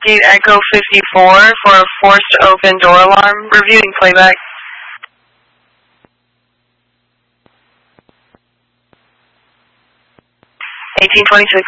Gate Echo 54 for a forced open door alarm. Reviewing playback. 1826.